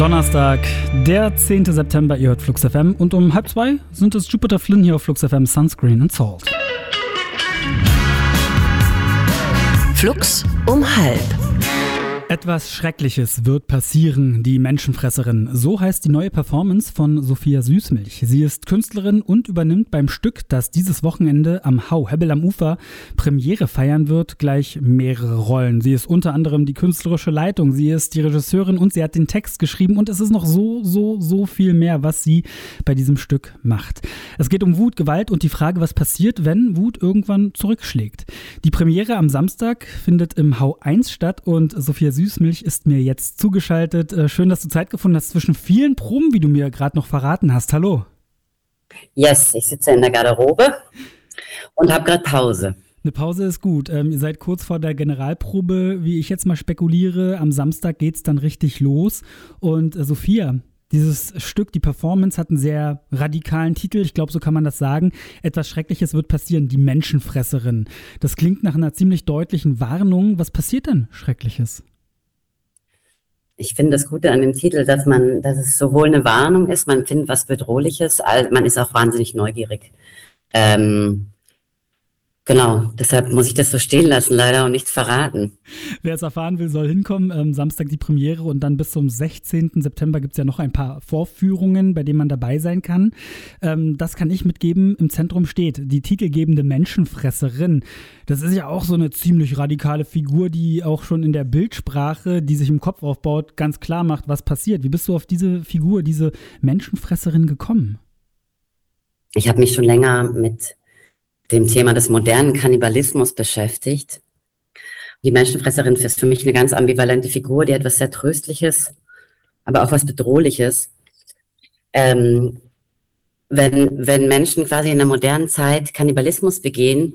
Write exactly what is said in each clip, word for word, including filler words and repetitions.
Donnerstag, der zehnte September, ihr hört Flux F M und um halb zwei sind es Jupiter Flynn hier auf Flux F M, Sunscreen and Salt. Flux um halb. Etwas Schreckliches wird passieren, die Menschenfresserin. So heißt die neue Performance von Sophia Süßmilch. Sie ist Künstlerin und übernimmt beim Stück, das dieses Wochenende am Hau Hebbel am Ufer Premiere feiern wird, gleich mehrere Rollen. Sie ist unter anderem die künstlerische Leitung, sie ist die Regisseurin und sie hat den Text geschrieben und es ist noch so, so, so viel mehr, was sie bei diesem Stück macht. Es geht um Wut, Gewalt und die Frage, was passiert, wenn Wut irgendwann zurückschlägt. Die Premiere am Samstag findet im Hau eins statt und Sophia Süßmilch ist mir jetzt zugeschaltet. Schön, dass du Zeit gefunden hast zwischen vielen Proben, wie du mir gerade noch verraten hast. Hallo. Yes, ich sitze in der Garderobe und habe gerade Pause. Eine Pause ist gut. Ähm, ihr seid kurz vor der Generalprobe, wie ich jetzt mal spekuliere. Am Samstag geht es dann richtig los. Und äh, Sophia, dieses Stück, die Performance, hat einen sehr radikalen Titel. Ich glaube, so kann man das sagen. Etwas Schreckliches wird passieren, die Menschenfresserin. Das klingt nach einer ziemlich deutlichen Warnung. Was passiert denn Schreckliches? Ich finde das Gute an dem Titel, dass man, dass es sowohl eine Warnung ist, man findet was Bedrohliches, als man ist auch wahnsinnig neugierig. Ähm, genau, deshalb muss ich das so stehen lassen, leider, und nichts verraten. Wer es erfahren will, soll hinkommen. Ähm, Samstag die Premiere und dann bis zum sechzehnten September gibt es ja noch ein paar Vorführungen, bei denen man dabei sein kann. Ähm, das kann ich mitgeben. Im Zentrum steht die titelgebende Menschenfresserin. Das ist ja auch so eine ziemlich radikale Figur, die auch schon in der Bildsprache, die sich im Kopf aufbaut, ganz klar macht, was passiert. Wie bist du auf diese Figur, diese Menschenfresserin gekommen? Ich habe mich schon länger mit dem Thema des modernen Kannibalismus beschäftigt. Die Menschenfresserin ist für mich eine ganz ambivalente Figur, die hat was sehr Tröstliches, aber auch was Bedrohliches. Ähm, wenn, wenn Menschen quasi in der modernen Zeit Kannibalismus begehen,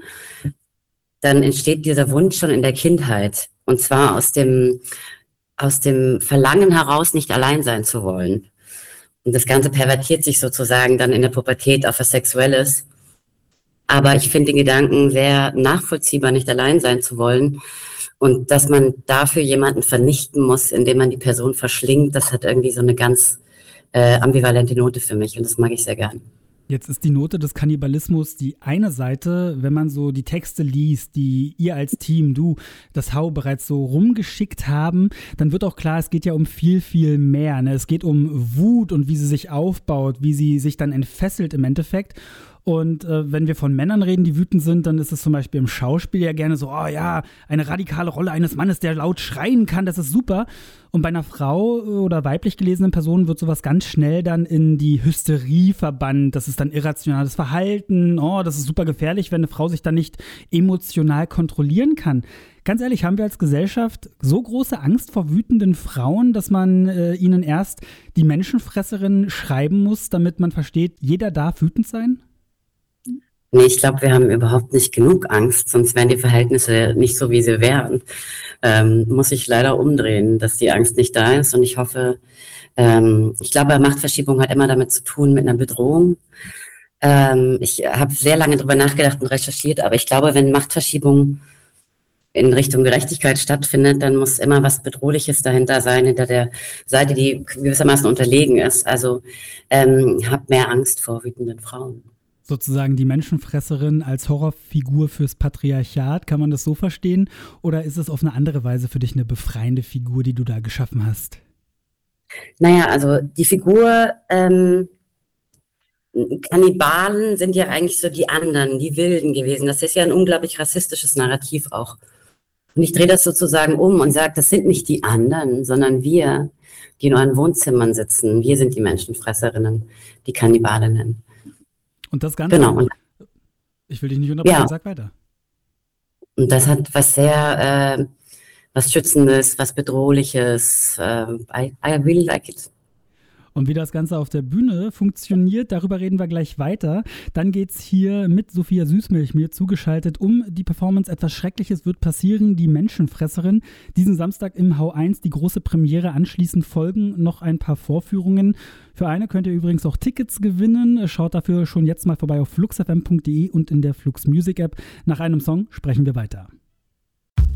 dann entsteht dieser Wunsch schon in der Kindheit. Und zwar aus dem, aus dem Verlangen heraus, nicht allein sein zu wollen. Und das Ganze pervertiert sich sozusagen dann in der Pubertät auf was Sexuelles. Aber ich finde den Gedanken sehr nachvollziehbar, nicht allein sein zu wollen. Und dass man dafür jemanden vernichten muss, indem man die Person verschlingt, das hat irgendwie so eine ganz äh, ambivalente Note für mich. Und das mag ich sehr gern. Jetzt ist die Note des Kannibalismus die eine Seite, wenn man so die Texte liest, die ihr als Team, du, das Hau bereits so rumgeschickt haben, dann wird auch klar, es geht ja um viel, viel mehr. Ne? Es geht um Wut und wie sie sich aufbaut, wie sie sich dann entfesselt im Endeffekt. Und äh, wenn wir von Männern reden, die wütend sind, dann ist es zum Beispiel im Schauspiel ja gerne so, oh ja, eine radikale Rolle eines Mannes, der laut schreien kann, das ist super. Und bei einer Frau oder weiblich gelesenen Person wird sowas ganz schnell dann in die Hysterie verbannt. Das ist dann irrationales Verhalten, oh, das ist super gefährlich, wenn eine Frau sich dann nicht emotional kontrollieren kann. Ganz ehrlich, haben wir als Gesellschaft so große Angst vor wütenden Frauen, dass man äh, ihnen erst die Menschenfresserin schreiben muss, damit man versteht, jeder darf wütend sein? Nee, ich glaube, wir haben überhaupt nicht genug Angst, sonst wären die Verhältnisse nicht so, wie sie wären. Ähm, muss ich leider umdrehen, dass die Angst nicht da ist. Und ich hoffe, ähm, ich glaube, Machtverschiebung hat immer damit zu tun, mit einer Bedrohung. Ähm, ich habe sehr lange drüber nachgedacht und recherchiert, aber ich glaube, wenn Machtverschiebung in Richtung Gerechtigkeit stattfindet, dann muss immer was Bedrohliches dahinter sein, hinter der Seite, die gewissermaßen unterlegen ist. Also ähm, hab mehr Angst vor wütenden Frauen. Sozusagen die Menschenfresserin als Horrorfigur fürs Patriarchat, kann man das so verstehen? Oder ist es auf eine andere Weise für dich eine befreiende Figur, die du da geschaffen hast? Naja, also die Figur, ähm, Kannibalen sind ja eigentlich so die anderen, die Wilden gewesen. Das ist ja ein unglaublich rassistisches Narrativ auch. Und ich drehe das sozusagen um und sage, das sind nicht die anderen, sondern wir, die nur in Wohnzimmern sitzen. Wir sind die Menschenfresserinnen, die Kannibalinnen. Und das Ganze, genau. Und, ich will dich nicht unterbrechen, ja. Sag weiter. Und das hat was sehr, äh, was Schützendes, was Bedrohliches. Äh, I, I really like it. Und wie das Ganze auf der Bühne funktioniert, darüber reden wir gleich weiter. Dann geht es hier mit Sophia Süßmilch mir zugeschaltet um die Performance Etwas Schreckliches wird passieren, die Menschenfresserin. Diesen Samstag im Hau eins die große Premiere. Anschließend folgen noch ein paar Vorführungen. Für eine könnt ihr übrigens auch Tickets gewinnen. Schaut dafür schon jetzt mal vorbei auf flux f m punkt d e und in der Flux Music App. Nach einem Song sprechen wir weiter.